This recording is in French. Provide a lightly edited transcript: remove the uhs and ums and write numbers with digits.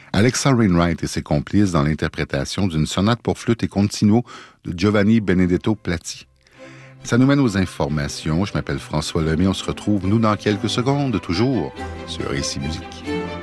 Alexa Wainwright et ses complices dans l'interprétation d'une sonate pour flûte et continuo de Giovanni Benedetto Platti. Ça nous mène aux informations. Je m'appelle François Lemay. On se retrouve, nous, dans quelques secondes, toujours sur ICI Musique.